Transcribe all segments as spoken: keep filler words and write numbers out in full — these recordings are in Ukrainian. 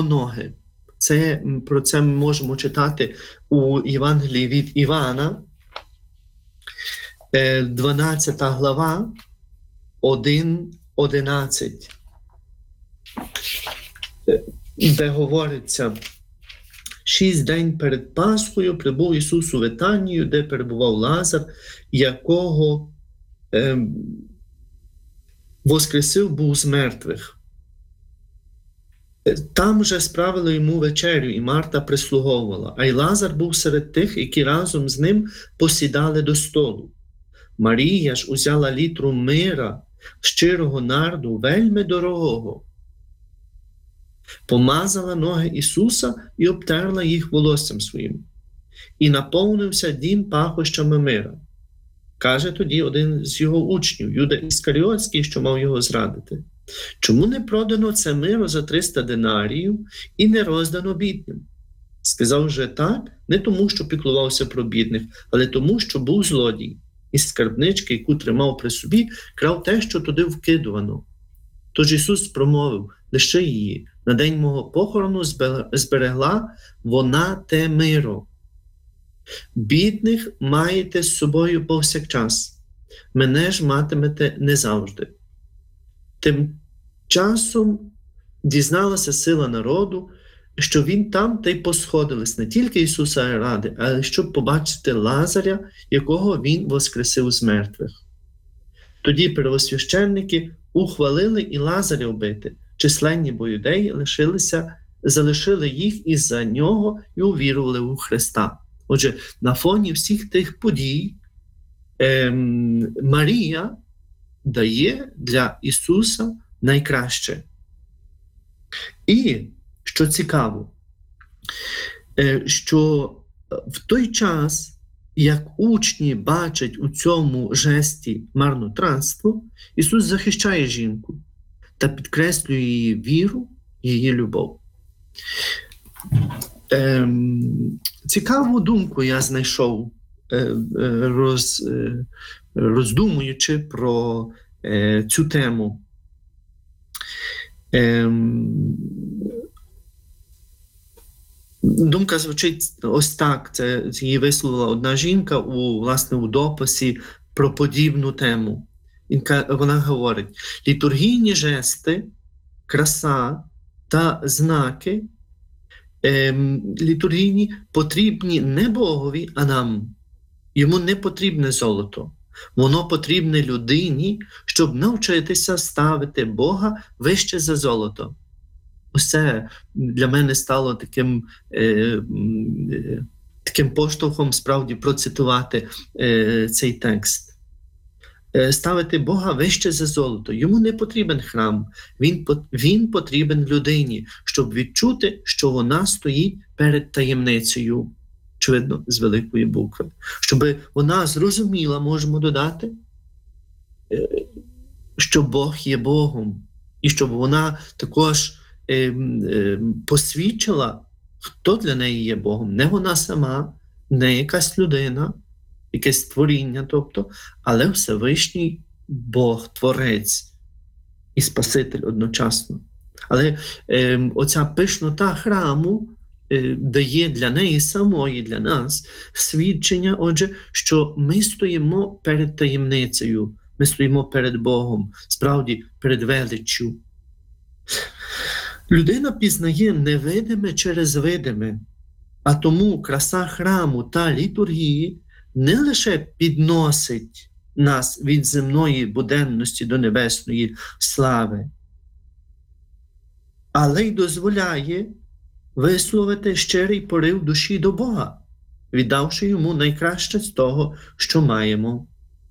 ноги. Це, про це ми можемо читати у Євангелії від Івана, дванадцята глава, один одинадцять, де говориться: шість день перед Пасхою прибув Ісус у Витанію, де перебував Лазар, якого е, воскресив був з мертвих. Там же справили йому вечерю, і Марта прислуговувала, а й Лазар був серед тих, які разом з ним посідали до столу. Марія ж узяла літру мира, щирого нарду, вельми дорогого, помазала ноги Ісуса і обтерла їх волоссям своїм. І наповнився дім пахощами мира. Каже тоді один з його учнів, Юда Іскаріотський, що мав його зрадити: чому не продано це миро за триста динаріїв і не роздано бідним? Сказав же так, не тому, що піклувався про бідних, але тому, що був злодій. Із скарбнички, яку тримав при собі, крав те, що туди вкидувано. Тож Ісус промовив: лиши її, на день мого похорону зберегла вона те миро. Бідних маєте з собою повсякчас, мене ж матимете не завжди. Тим часом дізналася сила народу, що він там, та й посходились не тільки Ісуса і ради, але щоб побачити Лазаря, якого він воскресив з мертвих. Тоді первосвященники ухвалили і Лазаря вбити. Численні бо юдеї лишилися, залишили їх із-за нього і увірували у Христа. Отже, на фоні всіх тих подій ем, Марія дає для Ісуса найкраще. І, що цікаво, що в той час, як учні бачать у цьому жесті марнотратство, Ісус захищає жінку та підкреслює її віру, її любов. Ем, цікаву думку я знайшов, роз, роздумуючи про е, цю тему. Ем, думка звучить ось так. Це її висловила одна жінка у, власне, у дописі про подібну тему. Вона говорить: літургійні жести, краса та знаки ем, літургійні потрібні не Богові, а нам. Йому не потрібне золото. Воно потрібне людині, щоб навчитися ставити Бога вище за золото. Ось це для мене стало таким, е, е, таким поштовхом справді процитувати е, цей текст. Е, ставити Бога вище за золото. Йому не потрібен храм. Він, він потрібен людині, щоб відчути, що вона стоїть перед таємницею. Очевидно, з великої букви. Щоб вона зрозуміла, можемо додати, що Бог є Богом. І щоб вона також е, е, посвідчила, хто для неї є Богом. Не вона сама, не якась людина, якесь творіння, тобто, але Всевишній Бог, Творець і Спаситель одночасно. Але е, оця пишнота храму дає для неї самої, для нас, свідчення, отже, що ми стоїмо перед таємницею, ми стоїмо перед Богом, справді перед величчю. Людина пізнає невидиме через видиме, а тому краса храму та літургії не лише підносить нас від земної буденності до небесної слави, але й дозволяє висловити щирий порив душі до Бога, віддавши йому найкраще з того, що маємо.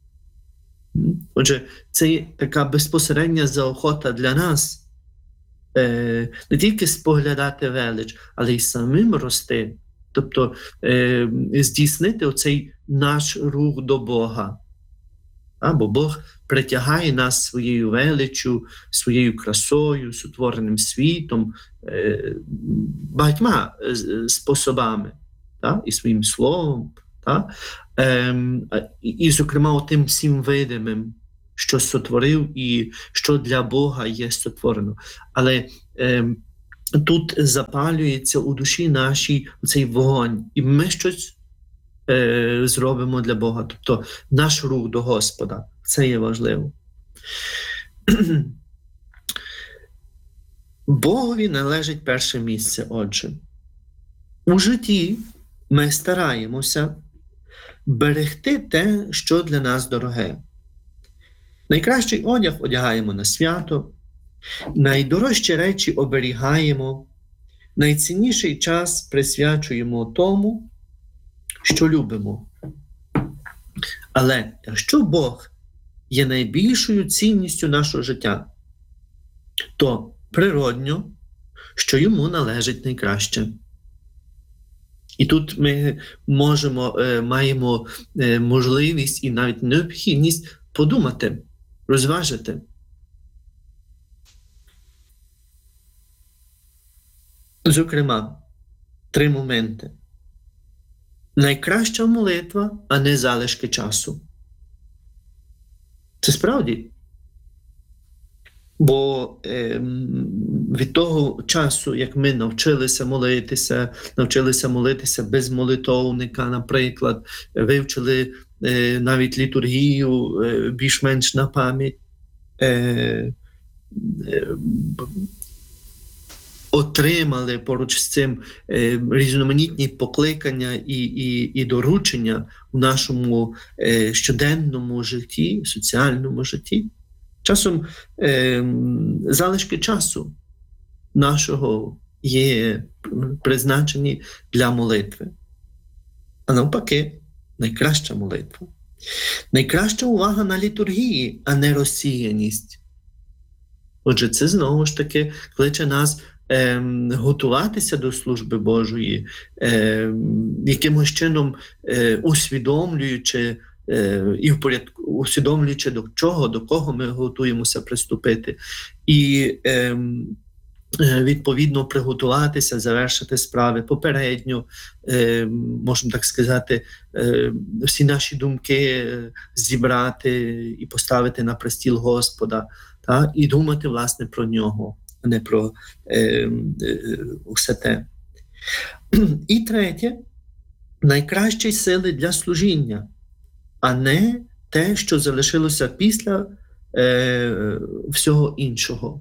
Отже, це така безпосередня заохота для нас е, не тільки споглядати велич, але й самим рости, тобто е, здійснити оцей наш рух до Бога. А, бо Бог притягає нас своєю величчю, своєю красою, сотвореним світом, е, багатьма способами, та? І своїм словом, та? Е, і, і, зокрема, тим всім видимим, що сотворив і що для Бога є сотворено. Але е, тут запалюється у душі нашій цей вогонь, і ми щось е, зробимо для Бога. Тобто наш рух до Господа. Це є важливо. Богові належить перше місце, отже. У житті ми стараємося берегти те, що для нас дороге. Найкращий одяг одягаємо на свято, найдорожчі речі оберігаємо, найцінніший час присвячуємо тому, що любимо. Але якщо Бог є найбільшою цінністю нашого життя, то природньо, що йому належить найкраще. І тут ми можемо, маємо можливість і навіть необхідність подумати, розважити. Зокрема, три моменти. Найкраща молитва, а не залишки часу. Це справді. Бо е, від того часу, як ми навчилися молитися, навчилися молитися без молитовника, наприклад, вивчили е, навіть літургію е, більш-менш на пам'ять, е, е, отримали поруч з цим е, різноманітні покликання і, і, і доручення у нашому е, щоденному житті, соціальному житті. Часом е, залишки часу нашого є призначені для молитви. А навпаки, найкраща молитва. Найкраща увага на літургії, а не розсіяність. Отже, це знову ж таки кличе нас е, готуватися до служби Божої, е, якимось чином е, усвідомлюючи і впорядку, усвідомлюючи до чого, до кого ми готуємося приступити. І е, відповідно приготуватися, завершити справи попередньо, е, можемо так сказати, е, всі наші думки зібрати і поставити на престіл Господа, та, і думати, власне, про нього, а не про е, е, усе те. І третє, найкращі сили для служіння, а не те, що залишилося після е, всього іншого.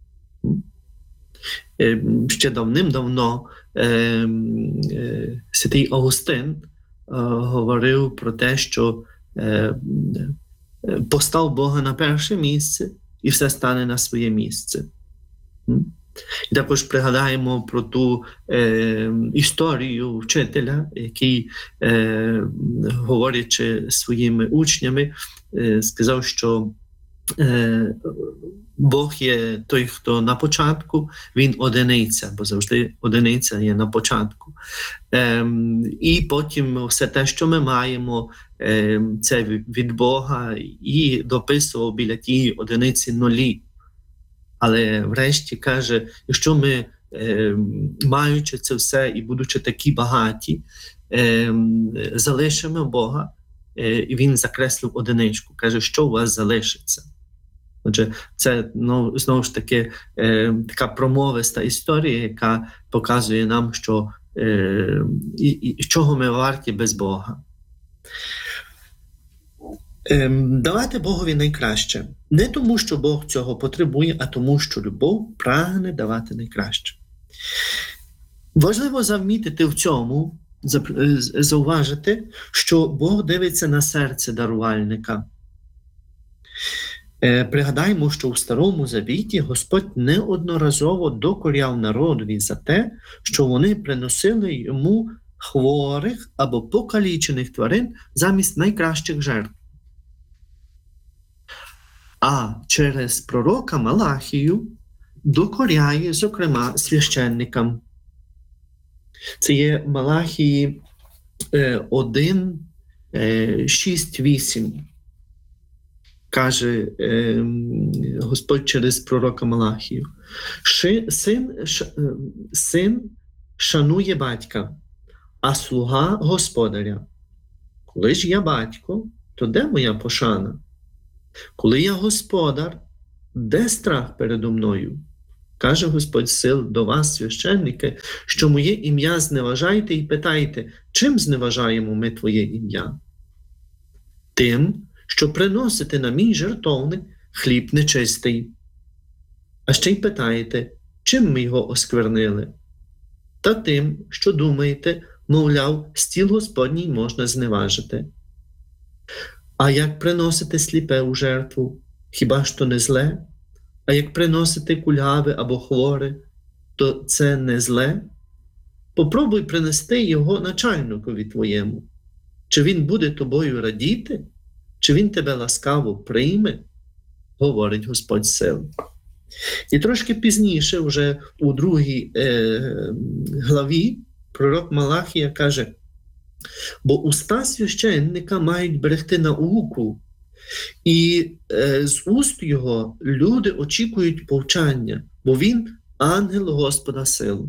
Е, ще давним-давно е, е, святий Августин е, говорив про те, що е, постав Бога на перше місце і все стане на своє місце. І також пригадаємо про ту е, історію вчителя, який, е, говорячи своїми учнями, е, сказав, що е, Бог є той, хто на початку, він одиниця, бо завжди одиниця є на початку. Е, і потім все те, що ми маємо, е, це від Бога, і дописував біля тієї одиниці нулі. Але врешті каже, якщо ми, е, маючи це все і будучи такі багаті, е, залишимо Бога, е, і він закреслив одиничку, каже, що у вас залишиться. Отже, це ну, знову ж таки е, така промовиста історія, яка показує нам, що е, і, і, чого ми варті без Бога. Давати Богові найкраще. Не тому, що Бог цього потребує, а тому, що любов прагне давати найкраще. Важливо завмітити в цьому, зауважити, що Бог дивиться на серце дарувальника. Пригадаймо, що у Старому Завіті Господь неодноразово докоряв народові за те, що вони приносили йому хворих або покалічених тварин замість найкращих жертв. А через пророка Малахію докоряє, зокрема, священникам. Це є Малахії один, шість, вісім. Каже е, Господь через пророка Малахію. Син, ш, син шанує батька, а слуга господаря. Коли ж я батько, то де моя пошана? Коли я господар, де страх передо мною? Каже Господь сил до вас, священники, що моє ім'я зневажаєте і питаєте, чим зневажаємо ми твоє ім'я? Тим, що приносите на мій жертовник хліб нечистий. А ще й питаєте, чим ми його осквернили? Та тим, що думаєте, мовляв, стіл Господній можна зневажити. А як приносите сліпе у жертву, хіба ж то не зле? А як приносите кульгаве або хворе, то це не зле? Попробуй принести його начальникові твоєму. Чи він буде тобою радіти? Чи він тебе ласкаво прийме? Говорить Господь сил. І трошки пізніше, вже у другій е, главі, пророк Малахія каже, бо уста священника мають берегти науку, і е, з уст його люди очікують повчання, бо він ангел Господа сил.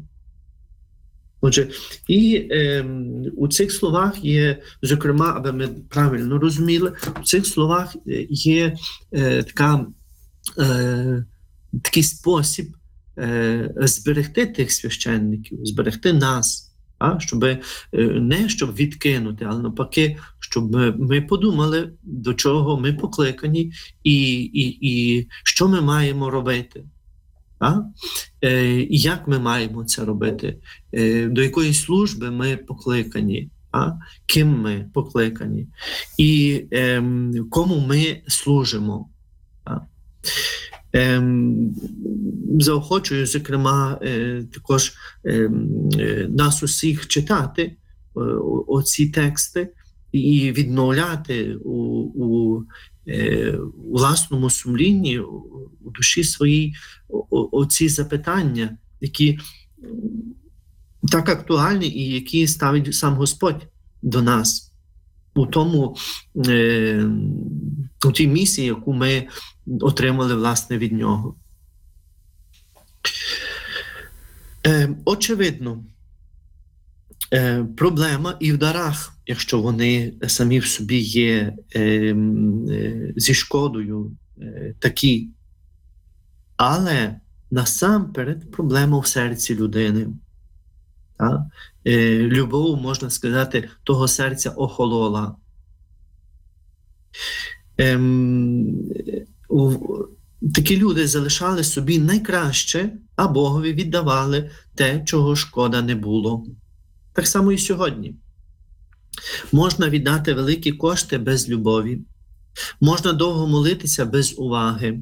Отже, і е, у цих словах є, зокрема, аби ми правильно розуміли, у цих словах є е, така, е, такий спосіб е, зберегти тих священників, зберегти нас. А, щоб не щоб відкинути, але навпаки, щоб ми, ми подумали, до чого ми покликані і, і, і що ми маємо робити. А? Е, і як ми маємо це робити, е, до якої служби ми покликані, а? Ким ми покликані, і е, кому ми служимо. А? Ем, заохочую, зокрема, е, також е, нас усіх читати е, оці тексти і відновляти у, у е, власному сумлінні, у душі своїй о, оці запитання, які так актуальні і які ставить сам Господь до нас у тому, е, у тій місії, яку ми отримали, власне, від нього. Е, очевидно, е, проблема і в дарах, якщо вони самі в собі є е, е, зі шкодою е, такі. Але насамперед проблема в серці людини. Та? Е, любов, можна сказати, того серця охолола. Ем, Такі люди залишали собі найкраще, а Богові віддавали те, чого шкода не було. Так само і сьогодні. Можна віддати великі кошти без любові. Можна довго молитися без уваги.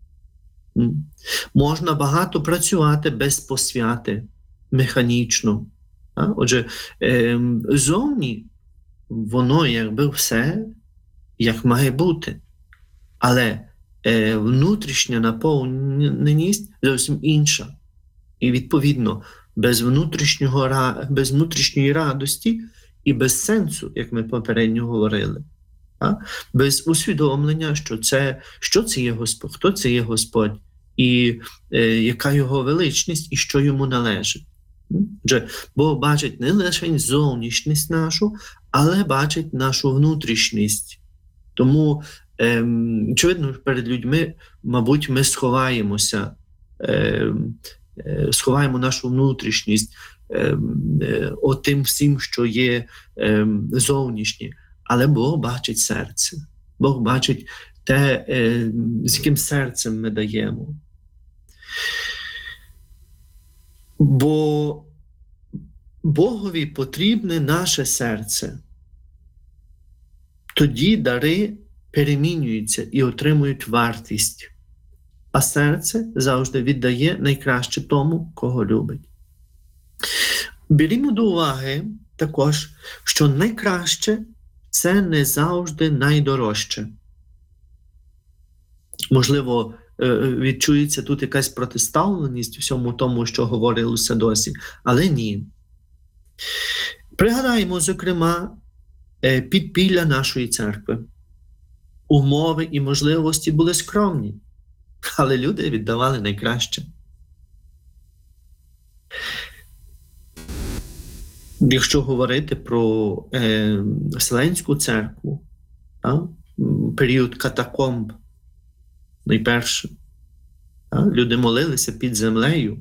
Можна багато працювати без посвяти, механічно. Отже, зовні воно якби все, як має бути. Але е, внутрішня наповненість зовсім інша. І, відповідно, без, внутрішнього, без внутрішньої радості і без сенсу, як ми попередньо говорили. А? Без усвідомлення, що це, що це є Господь, хто це є Господь, і е, яка його величність, і що йому належить. Отже, Бог бачить не лише зовнішність нашу, але бачить нашу внутрішність. Тому, ем, очевидно, перед людьми, мабуть, ми сховаємося, ем, е, сховаємо нашу внутрішність ем, е, отим всім, що є ем, зовнішнє. Але Бог бачить серце. Бог бачить те, е, з яким серцем ми даємо. Бо Богові потрібне наше серце. Тоді дари перемінюються і отримують вартість. А серце завжди віддає найкраще тому, кого любить. Берімо до уваги також, що найкраще – це не завжди найдорожче. Можливо, відчується тут якась протиставленість всьому тому, що говорилося досі, але ні. Пригадаємо, зокрема, підпілля нашої церкви. Умови і можливості були скромні, але люди віддавали найкраще. Якщо говорити про е, Вселенську церкву, а, період катакомб, найперше, Люди молилися під землею,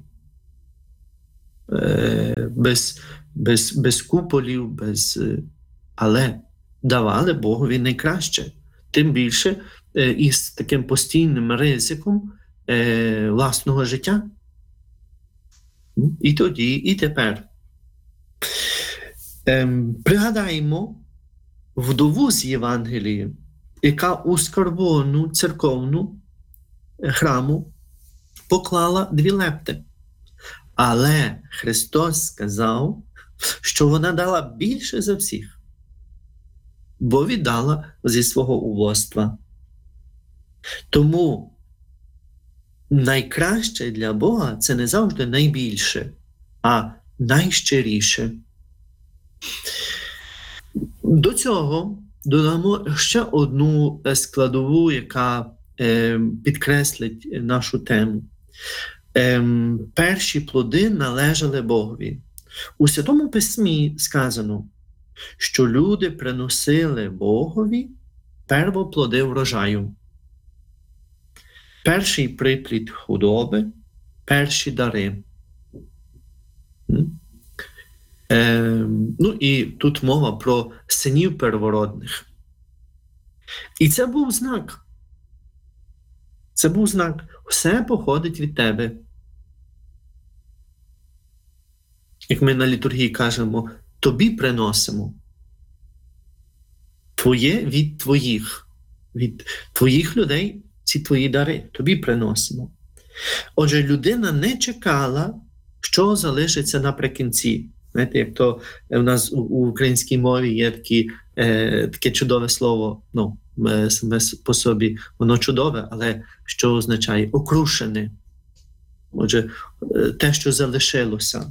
без, без, без куполів, без, але давали Богові найкраще. Тим більше із таким постійним ризиком власного життя. І тоді, і тепер. Пригадаємо вдову з Євангелії, яка у скарбону церковну храму поклала дві лепти. Але Христос сказав, що вона дала більше за всіх, бо віддала зі свого убоства. Тому найкраще для Бога – це не завжди найбільше, а найщиріше. До цього додамо ще одну складову, яка е, підкреслить нашу тему. Е, перші плоди належали Богові. У Святому Письмі сказано, що люди приносили Богові первоплоди врожаю. Перший приплід худоби, перші дари. Е, ну і тут мова про синів первородних. І це був знак. Це був знак. Все походить від тебе. Як ми на літургії кажемо, тобі приносимо. Твоє від твоїх. Від твоїх людей ці твої дари. Тобі приносимо. Отже, людина не чекала, що залишиться наприкінці. Знаєте, як то в нас у, у українській мові є такі, е, таке чудове слово, ну, саме по собі, воно чудове, але що означає? Окрушене. Отже, те, що залишилося.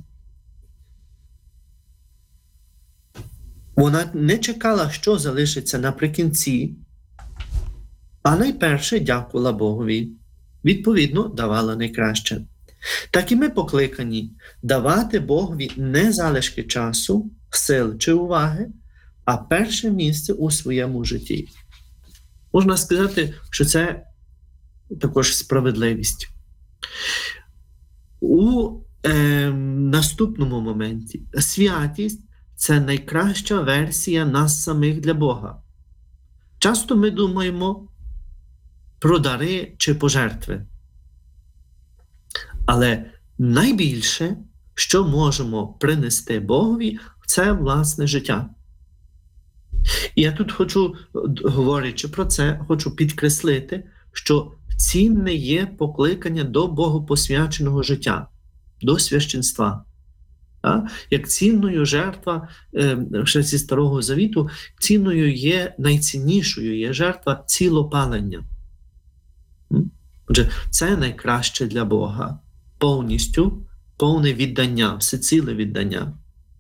Вона не чекала, що залишиться наприкінці, а найперше дякувала Богові. Відповідно, давала найкраще. Так і ми покликані давати Богові не залишки часу, сил чи уваги, а перше місце у своєму житті. Можна сказати, що це також справедливість. У е, наступному моменті святість – це найкраща версія нас самих для Бога. Часто ми думаємо про дари чи пожертви. Але найбільше, що можемо принести Богові, це власне життя. І я тут хочу, говорячи про це, хочу підкреслити, що цінне є покликання до богопосвяченого життя, до священства. Як цінною жертва, ще зі Старого Завіту, цінною є, найціннішою є жертва цілопалення. Отже, це найкраще для Бога. Повністю, повне віддання, всеціле віддання.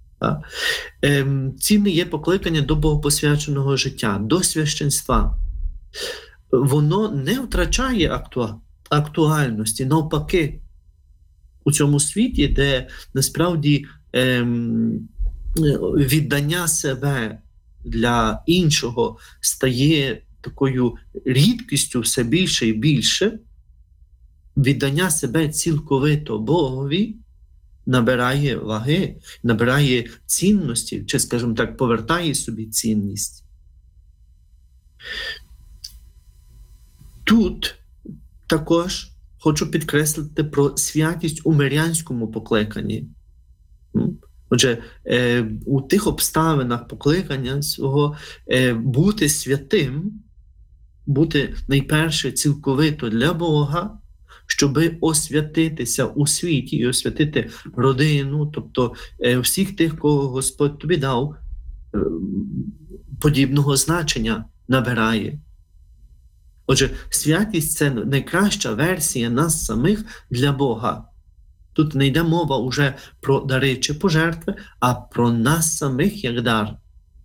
Цінне є покликання до богопосвяченого життя, до священства. Воно не втрачає акту... актуальності, навпаки. У цьому світі, де насправді ем, віддання себе для іншого стає такою рідкістю все більше і більше, віддання себе цілковито Богові набирає ваги, набирає цінності, чи, скажімо так, повертає собі цінність. Тут також хочу підкреслити про святість у мирянському покликанні. Отже, е, у тих обставинах покликання свого е, бути святим, бути найперше цілковито для Бога, щоби освятитися у світі і освятити родину, тобто е, всіх тих, кого Господь тобі дав, е, подібного значення набирає. Отже, святість – це найкраща версія нас самих для Бога. Тут не йде мова уже про дари чи пожертви, а про нас самих як дар.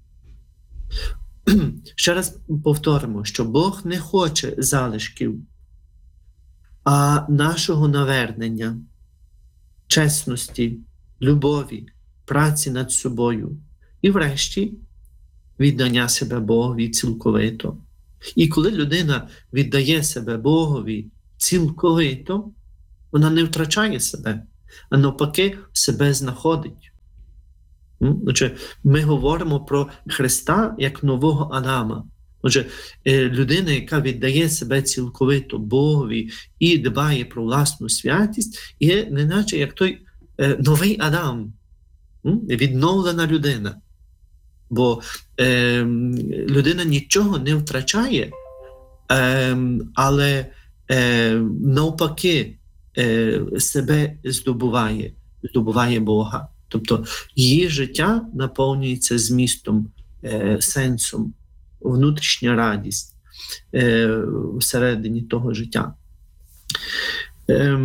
Ще раз повторимо, що Бог не хоче залишків, а нашого навернення, чесності, любові, праці над собою і врешті віддання себе Богові цілковито. І коли людина віддає себе Богові цілковито, Вона не втрачає себе, а навпаки себе знаходить. Отже, ми говоримо про Христа як нового Адама. Отже, людина, яка віддає себе цілковито Богові і дбає про власну святість, є неначе як той новий Адам, відновлена людина. Бо е, людина нічого не втрачає, е, але е, навпаки е, себе здобуває, здобуває Бога. Тобто її життя наповнюється змістом, е, сенсом, внутрішня радість е, всередині того життя. Е,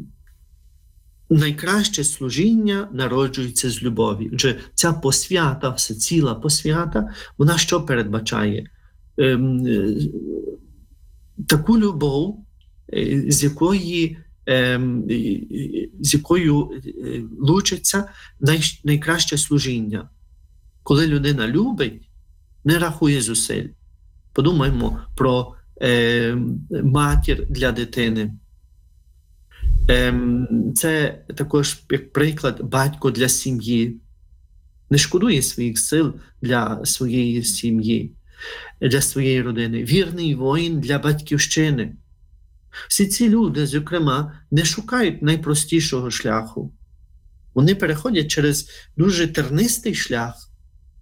Найкраще служіння народжується з любові. Отже, ця посвята, всеціла посвята, вона що передбачає? Ем, таку любов, з якої, ем, з якою лучиться най, найкраще служіння. Коли людина любить, не рахує зусиль. Подумаймо про ем, матір для дитини. Це також, як приклад, батько для сім'ї. Не шкодує своїх сил для своєї сім'ї, для своєї родини. Вірний воїн для батьківщини. Всі ці люди, зокрема, не шукають найпростішого шляху. Вони переходять через дуже тернистий шлях.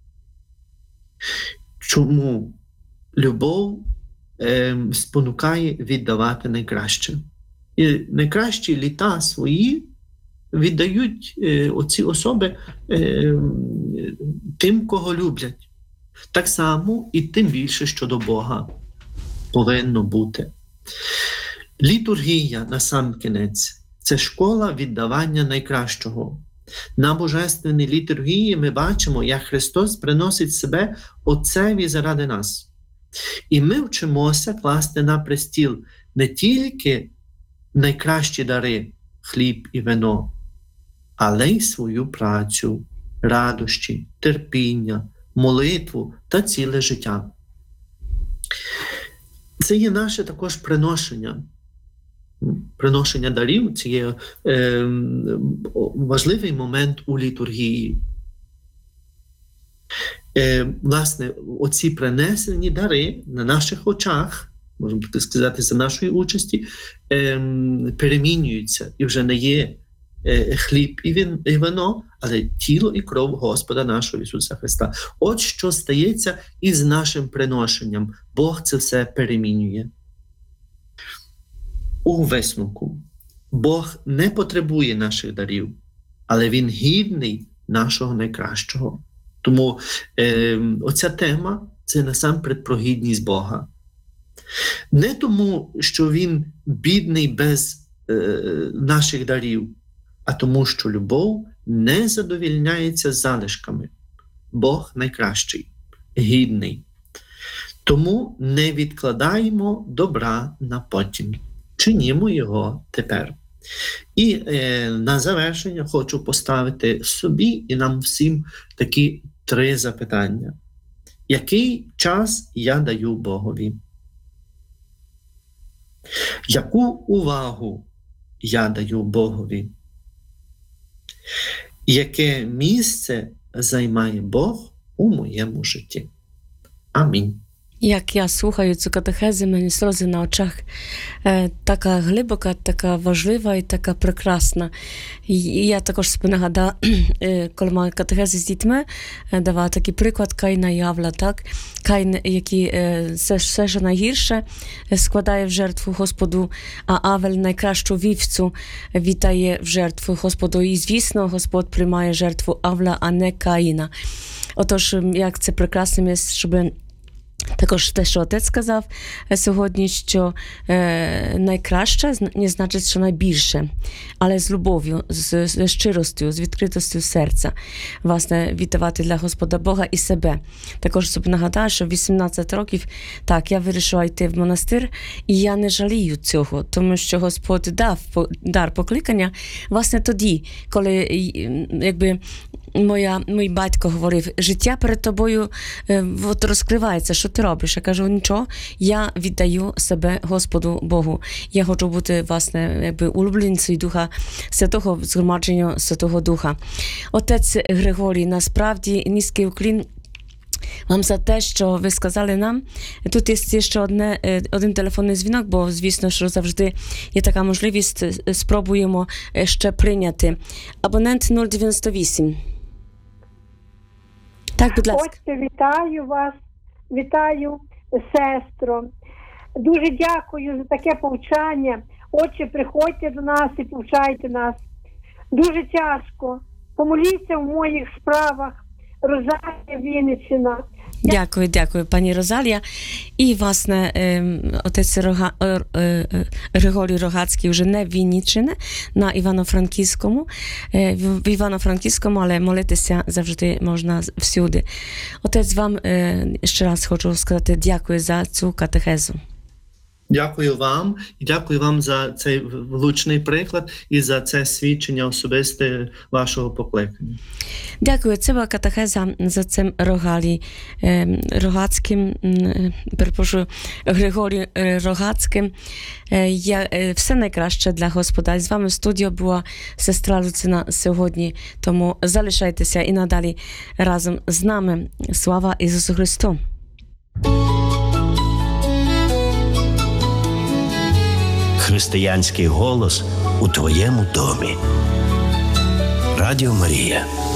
Чому любов е, спонукає віддавати найкраще? І найкращі літа свої віддають е, оці особи е, тим, кого люблять. Так само і тим більше щодо Бога повинно бути. Літургія, на сам кінець, це школа віддавання найкращого. На божественній літургії ми бачимо, як Христос приносить себе Отцеві заради нас. І ми вчимося класти на престіл не тільки найкращі дари, хліб і вино, але й свою працю, радощі, терпіння, молитву та ціле життя. Це є наше також приношення. Приношення дарів – це є е, важливий момент у літургії. Е, власне, оці принесені дари на наших очах, можемо так сказати, за нашої участі, е, перемінюються і вже не є е, хліб і, він, і вино, але тіло і кров Господа нашого Ісуса Христа. От що стається із нашим приношенням. Бог це все перемінює. У висновку, Бог не потребує наших дарів, але Він гідний нашого найкращого. Тому е, оця тема – це насамперед про гідність Бога. Не тому, що Він бідний без е, наших дарів, а тому, що любов не задовільняється залишками. Бог найкращий, гідний. Тому не відкладаємо добра на потім. Чинімо його тепер. І е, на завершення хочу поставити собі і нам всім такі три запитання. Який час я даю Богові? Яку увагу я даю Богові? Яке місце займає Бог у моєму житті? Амінь. Як я слухаю цю катехезу, мені сльози на очах. Е, така глибока, така важлива і така прекрасна. І я також собі нагадала, е, коли маю катехези з дітьми, е, давала такий приклад Каїна і Авла, так? Каїн, який е, все, все, що найгірше, складає в жертву Господу, а Авель найкращу вівцю вітає в жертву Господу. І, звісно, Господь приймає жертву Авла, а не Каїна. Отож, як це прекрасно є, щоб також те, що отець сказав сьогодні, що е, найкраще не значить, що найбільше, але з любов'ю, з, з щиростю, з відкритостю серця, власне, віддавати для Господа Бога і себе. Також собі нагадаю, що в вісімнадцять років, так, я вирішила йти в монастир, і я не жалію цього, тому що Господь дав дар покликання, власне, тоді, коли, якби, моя, мій батько говорив, життя перед тобою е, от розкривається, що ти робиш? Я кажу, нічого, я віддаю себе Господу Богу. Я хочу бути, власне, якби улюбленцем Духа Святого, в згромадженню Святого Духа. Отець Григорій, насправді, низький уклін вам за те, що ви сказали нам. Тут є ще одне, один телефонний дзвінок, бо, звісно, що завжди є така можливість, спробуємо ще прийняти. Абонент нуль дев'яносто вісім. Так, будь ласка. Отче, вітаю вас, вітаю, сестро. Дуже дякую за таке повчання. Отче, приходьте до нас і повчайте нас. Дуже тяжко. Помоліться в моїх справах. Розалія Вінниччина. Дякую, дякую, пані Розалія. І, власне, отець Рога... Григорій Рогацький вже не в Вінниччині, на Івано-Франківському, в Івано-Франківському, але молитися завжди можна всюди. Отець, вам ще раз хочу сказати дякую за цю катехезу. Дякую вам і дякую вам за цей влучний приклад і за це свідчення особисте вашого покликання. Дякую. Це була катехеза за цим Рогалій е, Рогацьким, е, перепрошую, Григорій е, Рогацьким. Е, я, е, все найкраще для Господа. І з вами в студіо була сестра Люцина сьогодні, тому залишайтеся і надалі разом з нами. Слава Ісусу Христу! Християнський голос у твоєму домі. Радіо Марія.